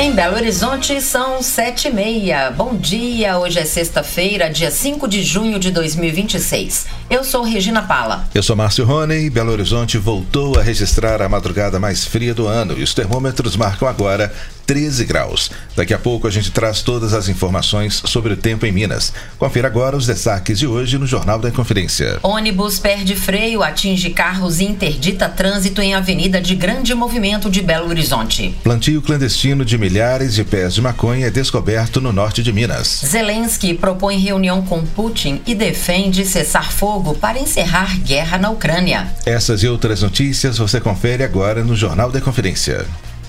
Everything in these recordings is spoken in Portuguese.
Em Belo Horizonte são 7h30. Bom dia, hoje é sexta-feira, dia 5 de junho de 2026. Eu sou Regina Pala. Eu sou Márcio Rony. Belo Horizonte voltou a registrar a madrugada mais fria do ano e os termômetros marcam agora 13 graus. Daqui a pouco a gente traz todas as informações sobre o tempo em Minas. Confira agora os destaques de hoje no Jornal da Inconfidência. Ônibus perde freio, atinge carros e interdita trânsito em avenida de grande movimento de Belo Horizonte. Plantio clandestino de milhares de pés de maconha é descoberto no norte de Minas. Zelensky propõe reunião com Putin e defende cessar-fogo para encerrar guerra na Ucrânia. Essas e outras notícias você confere agora no Jornal da Inconfidência.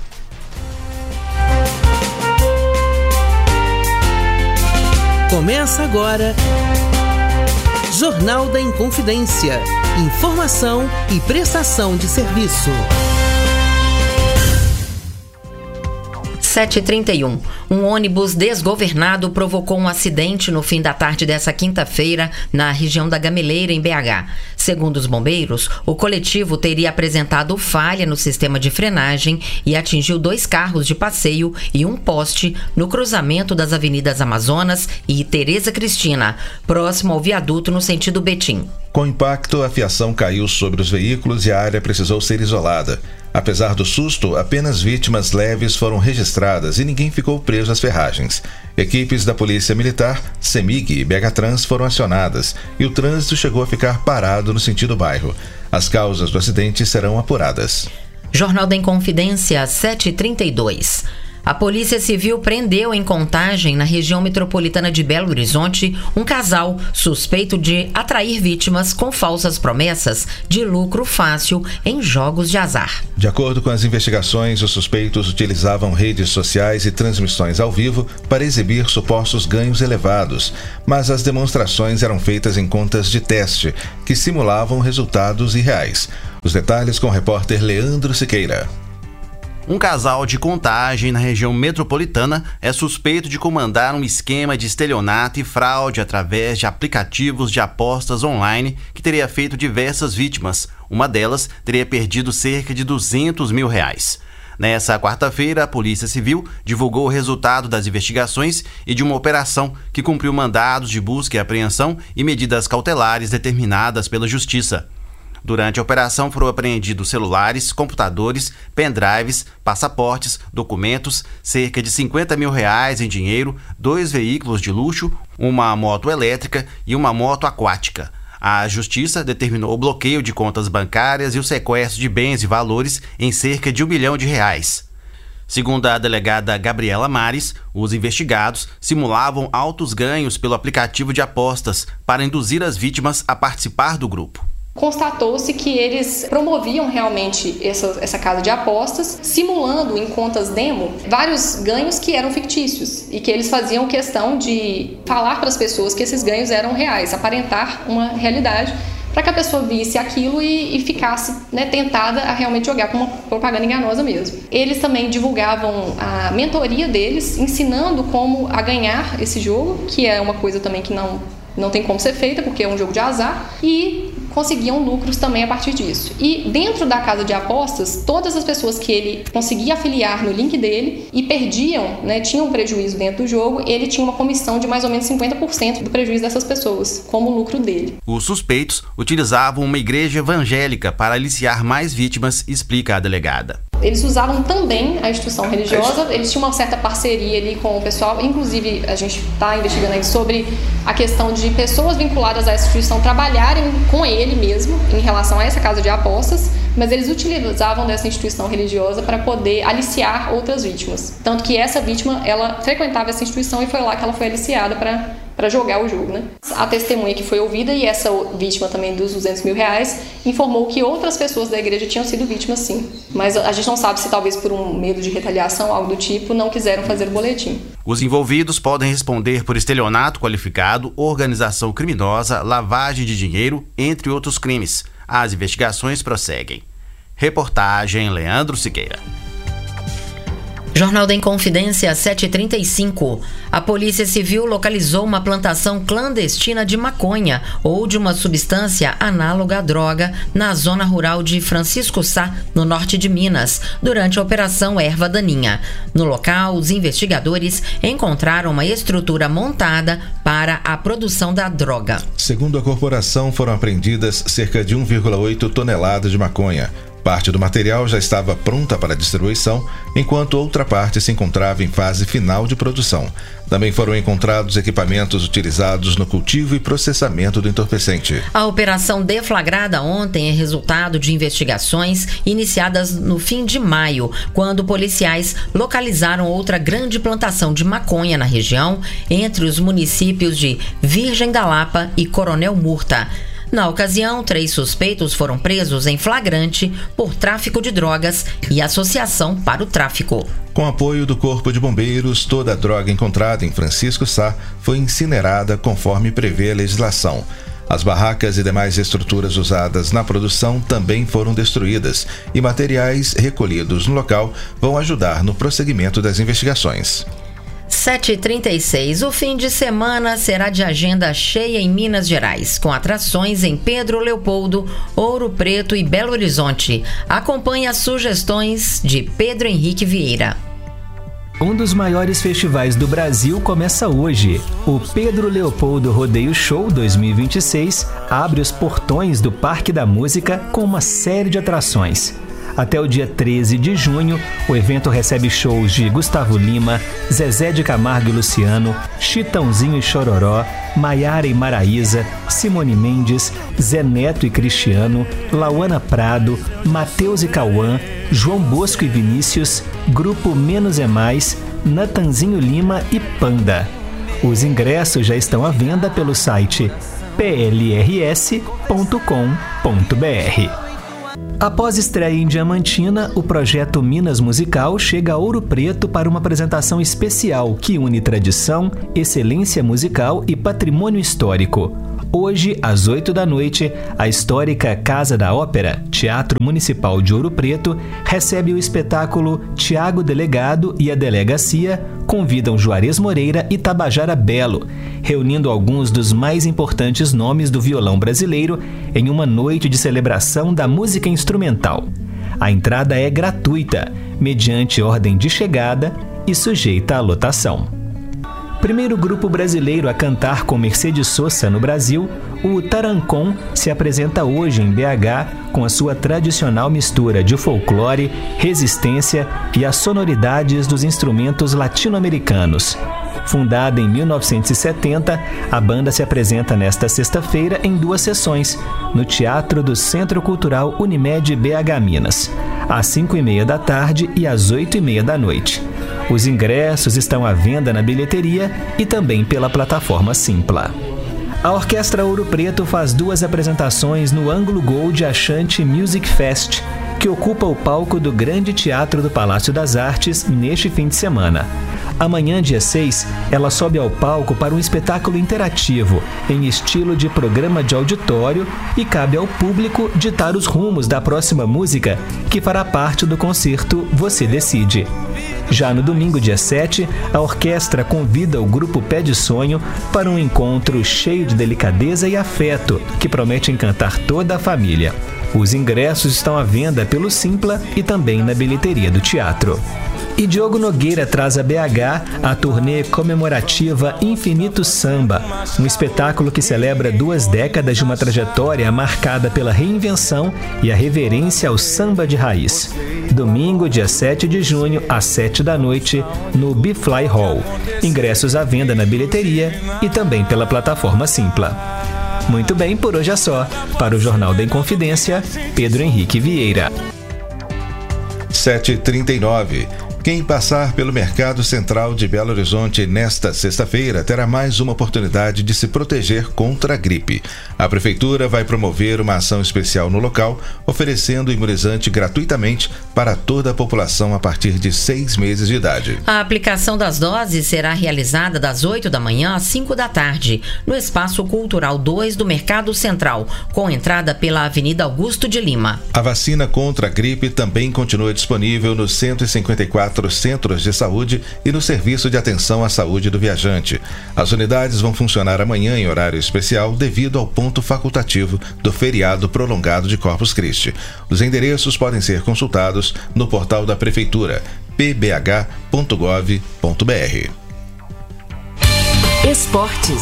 Começa agora, Jornal da Inconfidência. Informação e prestação de serviço. 7h31. Um ônibus desgovernado provocou um acidente no fim da tarde dessa quinta-feira na região da Gameleira, em BH. Segundo os bombeiros, o coletivo teria apresentado falha no sistema de frenagem e atingiu 2 carros de passeio e um poste no cruzamento das avenidas Amazonas e Tereza Cristina, próximo ao viaduto no sentido Betim. Com o impacto, a fiação caiu sobre os veículos e a área precisou ser isolada. Apesar do susto, apenas vítimas leves foram registradas e ninguém ficou preso às ferragens. Equipes da Polícia Militar, CEMIG e BH-Trans foram acionadas e o trânsito chegou a ficar parado no sentido bairro. As causas do acidente serão apuradas. Jornal da Inconfidência, 7h32. A Polícia Civil prendeu em Contagem, na região metropolitana de Belo Horizonte, um casal suspeito de atrair vítimas com falsas promessas de lucro fácil em jogos de azar. De acordo com as investigações, os suspeitos utilizavam redes sociais e transmissões ao vivo para exibir supostos ganhos elevados, mas as demonstrações eram feitas em contas de teste, que simulavam resultados irreais. Os detalhes com o repórter Leandro Siqueira. Um casal de Contagem, na região metropolitana, é suspeito de comandar um esquema de estelionato e fraude através de aplicativos de apostas online que teria feito diversas vítimas. Uma delas teria perdido cerca de R$200 mil. Nessa quarta-feira, a Polícia Civil divulgou o resultado das investigações e de uma operação que cumpriu mandados de busca e apreensão e medidas cautelares determinadas pela Justiça. Durante a operação foram apreendidos celulares, computadores, pendrives, passaportes, documentos, cerca de R$50 mil em dinheiro, 2 veículos de luxo, uma moto elétrica e uma moto aquática. A Justiça determinou o bloqueio de contas bancárias e o sequestro de bens e valores em cerca de R$1 milhão. Segundo a delegada Gabriela Mares, os investigados simulavam altos ganhos pelo aplicativo de apostas para induzir as vítimas a participar do grupo. Constatou-se que eles promoviam realmente essa casa de apostas, simulando em contas demo vários ganhos que eram fictícios e que eles faziam questão de falar para as pessoas que esses ganhos eram reais, aparentar uma realidade, para que a pessoa visse aquilo e ficasse, tentada a realmente jogar com uma propaganda enganosa mesmo. Eles também divulgavam a mentoria deles, ensinando como a ganhar esse jogo, que é uma coisa também que não tem como ser feita, porque é um jogo de azar, e conseguiam lucros também a partir disso. E dentro da casa de apostas, todas as pessoas que ele conseguia afiliar no link dele e perdiam, tinham um prejuízo dentro do jogo, ele tinha uma comissão de mais ou menos 50% do prejuízo dessas pessoas, como lucro dele. Os suspeitos utilizavam uma igreja evangélica para aliciar mais vítimas, explica a delegada. Eles usavam também a instituição religiosa, eles tinham uma certa parceria ali com o pessoal, inclusive a gente está investigando aí sobre a questão de pessoas vinculadas a essa instituição trabalharem com ele mesmo em relação a essa casa de apostas, mas eles utilizavam dessa instituição religiosa para poder aliciar outras vítimas. Tanto que essa vítima, ela frequentava essa instituição e foi lá que ela foi aliciada para jogar o jogo, A testemunha que foi ouvida, e essa vítima também dos R$200 mil, informou que outras pessoas da igreja tinham sido vítimas sim. Mas a gente não sabe se talvez por um medo de retaliação, algo do tipo, não quiseram fazer o boletim. Os envolvidos podem responder por estelionato qualificado, organização criminosa, lavagem de dinheiro, entre outros crimes. As investigações prosseguem. Reportagem Leandro Siqueira. Jornal da Inconfidência, 7h35. A Polícia Civil localizou uma plantação clandestina de maconha ou de uma substância análoga à droga na zona rural de Francisco Sá, no norte de Minas, durante a Operação Erva Daninha. No local, os investigadores encontraram uma estrutura montada para a produção da droga. Segundo a corporação, foram apreendidas cerca de 1,8 toneladas de maconha. Parte do material já estava pronta para distribuição, enquanto outra parte se encontrava em fase final de produção. Também foram encontrados equipamentos utilizados no cultivo e processamento do entorpecente. A operação deflagrada ontem é resultado de investigações iniciadas no fim de maio, quando policiais localizaram outra grande plantação de maconha na região, entre os municípios de Virgem da Lapa e Coronel Murta. Na ocasião, 3 suspeitos foram presos em flagrante por tráfico de drogas e associação para o tráfico. Com apoio do Corpo de Bombeiros, toda a droga encontrada em Francisco Sá foi incinerada conforme prevê a legislação. As barracas e demais estruturas usadas na produção também foram destruídas e materiais recolhidos no local vão ajudar no prosseguimento das investigações. 7h36. O fim de semana será de agenda cheia em Minas Gerais, com atrações em Pedro Leopoldo, Ouro Preto e Belo Horizonte. Acompanhe as sugestões de Pedro Henrique Vieira. Um dos maiores festivais do Brasil começa hoje. O Pedro Leopoldo Rodeio Show 2026 abre os portões do Parque da Música com uma série de atrações. Até o dia 13 de junho, o evento recebe shows de Gustavo Lima, Zezé de Camargo e Luciano, Chitãozinho e Chororó, Maiara e Maraísa, Simone Mendes, Zé Neto e Cristiano, Lauana Prado, Mateus e Cauã, João Bosco e Vinícius, Grupo Menos é Mais, Natanzinho Lima e Panda. Os ingressos já estão à venda pelo site plrs.com.br. Após estreia em Diamantina, o projeto Minas Musical chega a Ouro Preto para uma apresentação especial que une tradição, excelência musical e patrimônio histórico. Hoje, às 8 da noite, a histórica Casa da Ópera, Teatro Municipal de Ouro Preto, recebe o espetáculo Tiago Delegado e a Delegacia convidam Juarez Moreira e Tabajara Belo, reunindo alguns dos mais importantes nomes do violão brasileiro em uma noite de celebração da música instrumental. A entrada é gratuita, mediante ordem de chegada e sujeita à lotação. Primeiro grupo brasileiro a cantar com Mercedes Sosa no Brasil, o Tarancon se apresenta hoje em BH com a sua tradicional mistura de folclore, resistência e as sonoridades dos instrumentos latino-americanos. Fundada em 1970, a banda se apresenta nesta sexta-feira em 2 sessões, no Teatro do Centro Cultural Unimed BH Minas, às 5h30 da tarde e às 8h30 da noite. Os ingressos estão à venda na bilheteria e também pela plataforma Simpla. A Orquestra Ouro Preto faz 2 apresentações no Ângulo Gold Ashanti Music Fest, que ocupa o palco do Grande Teatro do Palácio das Artes neste fim de semana. Amanhã, dia 6, ela sobe ao palco para um espetáculo interativo, em estilo de programa de auditório, e cabe ao público ditar os rumos da próxima música, que fará parte do concerto Você Decide. Já no domingo, dia 7, a orquestra convida o grupo Pé de Sonho para um encontro cheio de delicadeza e afeto, que promete encantar toda a família. Os ingressos estão à venda pelo Simpla e também na bilheteria do teatro. E Diogo Nogueira traz a BH a turnê comemorativa Infinito Samba, um espetáculo que celebra 2 décadas de uma trajetória marcada pela reinvenção e a reverência ao samba de raiz. Domingo, dia 7 de junho, às 7 da noite, no Bifly Hall. Ingressos à venda na bilheteria e também pela plataforma Simpla. Muito bem, por hoje é só. Para o Jornal da Inconfidência, Pedro Henrique Vieira. 7h39. Quem passar pelo Mercado Central de Belo Horizonte nesta sexta-feira terá mais uma oportunidade de se proteger contra a gripe. A Prefeitura vai promover uma ação especial no local, oferecendo imunizante gratuitamente para toda a população a partir de 6 meses de idade. A aplicação das doses será realizada das 8 da manhã às 5 da tarde, no Espaço Cultural 2 do Mercado Central, com entrada pela Avenida Augusto de Lima. A vacina contra a gripe também continua disponível no 154 4 centros de saúde e no serviço de atenção à saúde do viajante. As unidades vão funcionar amanhã em horário especial devido ao ponto facultativo do feriado prolongado de Corpus Christi. Os endereços podem ser consultados no portal da Prefeitura, pbh.gov.br. Esportes.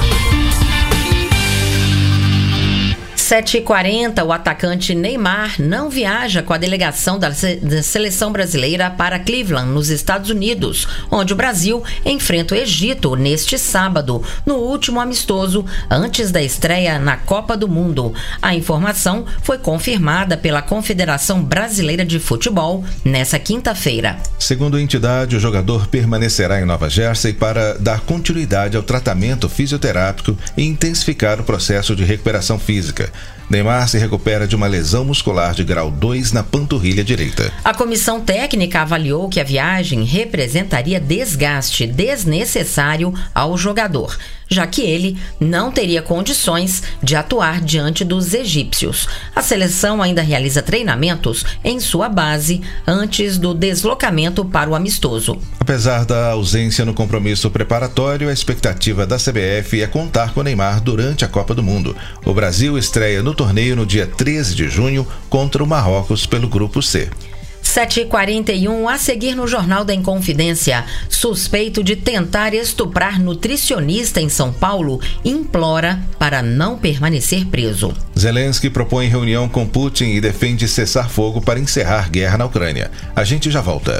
7h40, o atacante Neymar não viaja com a delegação da seleção brasileira para Cleveland, nos Estados Unidos, onde o Brasil enfrenta o Egito neste sábado, no último amistoso, antes da estreia na Copa do Mundo. A informação foi confirmada pela Confederação Brasileira de Futebol nessa quinta-feira. Segundo a entidade, o jogador permanecerá em Nova Jersey para dar continuidade ao tratamento fisioterápico e intensificar o processo de recuperação física. Neymar se recupera de uma lesão muscular de grau 2 na panturrilha direita. A comissão técnica avaliou que a viagem representaria desgaste desnecessário ao jogador, já que ele não teria condições de atuar diante dos egípcios. A seleção ainda realiza treinamentos em sua base antes do deslocamento para o amistoso. Apesar da ausência no compromisso preparatório, a expectativa da CBF é contar com Neymar durante a Copa do Mundo. O Brasil estreia no torneio no dia 13 de junho contra o Marrocos pelo Grupo C. 7h41, a seguir no Jornal da Inconfidência. Suspeito de tentar estuprar nutricionista em São Paulo implora para não permanecer preso. Zelensky propõe reunião com Putin e defende cessar-fogo para encerrar guerra na Ucrânia. A gente já volta.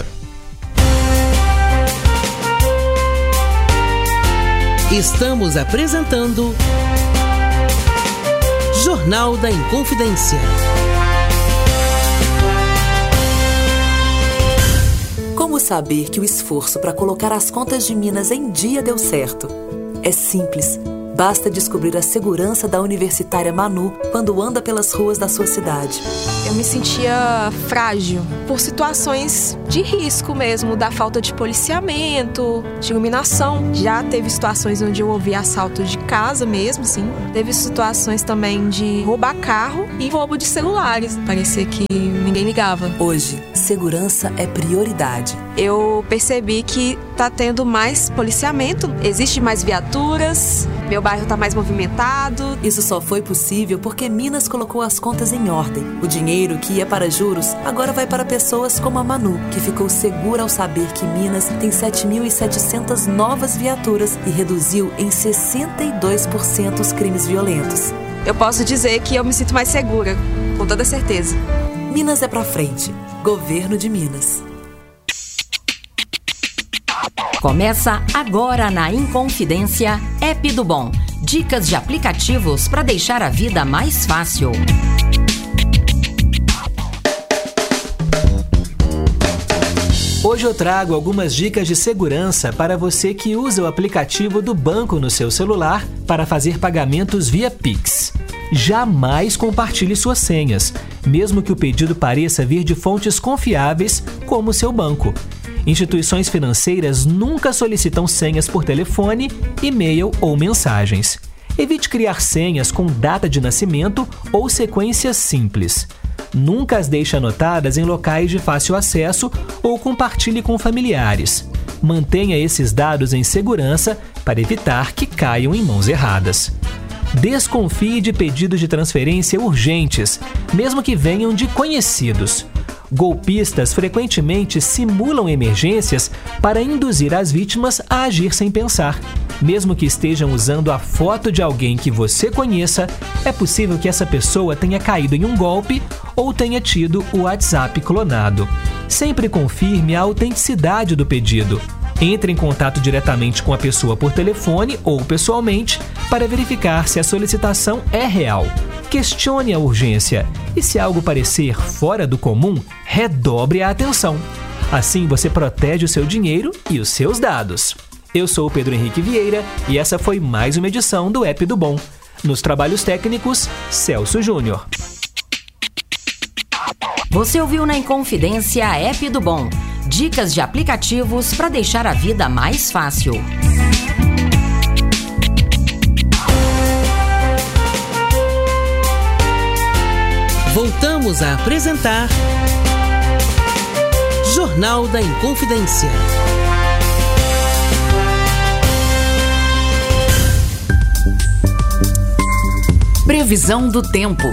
Estamos apresentando Jornal da Inconfidência. Como saber que o esforço para colocar as contas de Minas em dia deu certo? É simples. Basta descobrir a segurança da universitária Manu quando anda pelas ruas da sua cidade. Eu me sentia frágil por situações de risco mesmo, da falta de policiamento, de iluminação. Já teve situações onde eu ouvi assalto de casa mesmo, sim. Teve situações também de roubar carro e roubo de celulares. Parecia que ninguém ligava. Hoje, segurança é prioridade. Eu percebi que tá tendo mais policiamento, existe mais viaturas, meu bairro tá mais movimentado. Isso só foi possível porque Minas colocou as contas em ordem. O dinheiro que ia para juros agora vai para pessoas como a Manu, que ficou segura ao saber que Minas tem 7.700 novas viaturas e reduziu em 62% os crimes violentos. Eu posso dizer que eu me sinto mais segura, com toda certeza. Minas é pra frente. Governo de Minas. Começa agora na Inconfidência App do Bom. Dicas de aplicativos para deixar a vida mais fácil. Hoje eu trago algumas dicas de segurança para você que usa o aplicativo do banco no seu celular para fazer pagamentos via Pix. Jamais compartilhe suas senhas, mesmo que o pedido pareça vir de fontes confiáveis como o seu banco. Instituições financeiras nunca solicitam senhas por telefone, e-mail ou mensagens. Evite criar senhas com data de nascimento ou sequências simples. Nunca as deixe anotadas em locais de fácil acesso ou compartilhe com familiares. Mantenha esses dados em segurança para evitar que caiam em mãos erradas. Desconfie de pedidos de transferência urgentes, mesmo que venham de conhecidos. Golpistas frequentemente simulam emergências para induzir as vítimas a agir sem pensar. Mesmo que estejam usando a foto de alguém que você conheça, é possível que essa pessoa tenha caído em um golpe ou tenha tido o WhatsApp clonado. Sempre confirme a autenticidade do pedido. Entre em contato diretamente com a pessoa por telefone ou pessoalmente para verificar se a solicitação é real. Questione a urgência e, se algo parecer fora do comum, redobre a atenção. Assim você protege o seu dinheiro e os seus dados. Eu sou o Pedro Henrique Vieira e essa foi mais uma edição do App do Bom. Nos trabalhos técnicos, Celso Júnior. Você ouviu na Inconfidência App do Bom. Dicas de aplicativos para deixar a vida mais fácil. Voltamos a apresentar Jornal da Inconfidência. Previsão do tempo.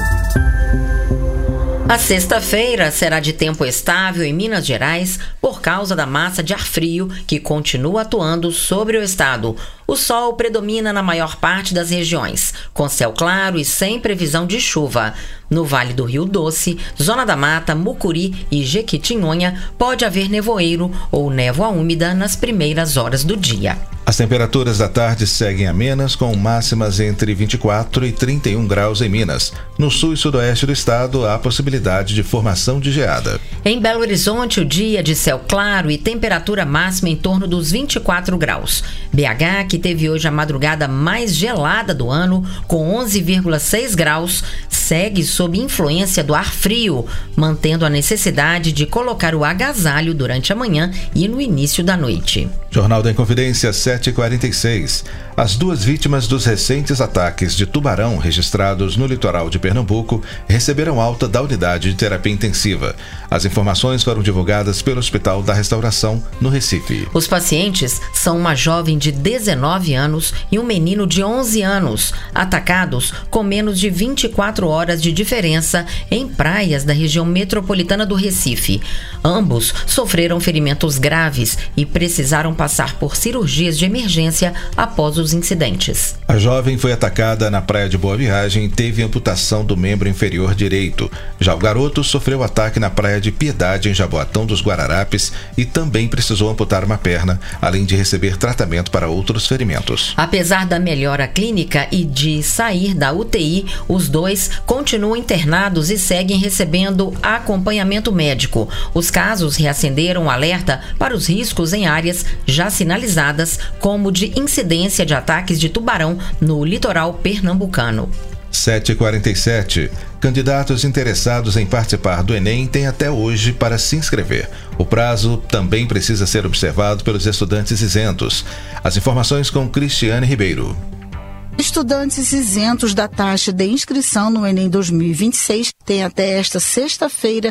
A sexta-feira será de tempo estável em Minas Gerais por causa da massa de ar frio que continua atuando sobre o estado. O sol predomina na maior parte das regiões, com céu claro e sem previsão de chuva. No Vale do Rio Doce, Zona da Mata, Mucuri e Jequitinhonha pode haver nevoeiro ou névoa úmida nas primeiras horas do dia. As temperaturas da tarde seguem amenas, com máximas entre 24 e 31 graus em Minas. No sul e sudoeste do estado, há possibilidade de formação de geada. Em Belo Horizonte, o dia de céu claro e temperatura máxima em torno dos 24 graus. BH, que teve hoje a madrugada mais gelada do ano, com 11,6 graus, segue sob influência do ar frio, mantendo a necessidade de colocar o agasalho durante a manhã e no início da noite. Jornal da Inconfidência, 7h46. As duas vítimas dos recentes ataques de tubarão registrados no litoral de Pernambuco receberam alta da unidade de terapia intensiva. As informações foram divulgadas pelo Hospital da Restauração, no Recife. Os pacientes são uma jovem de 19 anos e um menino de 11 anos, atacados com menos de 24 horas de diferença em praias da região metropolitana do Recife. Ambos sofreram ferimentos graves e precisaram passar por cirurgias de emergência após os incidentes. A jovem foi atacada na praia de Boa Viagem e teve amputação do membro inferior direito. Já o garoto sofreu ataque na praia de Piedade, em Jaboatão dos Guararapes, e também precisou amputar uma perna, além de receber tratamento para outros ferimentos. Apesar da melhora clínica e de sair da UTI, os dois continuam internados e seguem recebendo acompanhamento médico. Os casos reacenderam o alerta para os riscos em áreas já sinalizadas, como de incidência de ataques de tubarão no litoral pernambucano. 7h47. Candidatos interessados em participar do Enem têm até hoje para se inscrever. O prazo também precisa ser observado pelos estudantes isentos. As informações com Cristiane Ribeiro. Estudantes isentos da taxa de inscrição no Enem 2026 têm até esta sexta-feira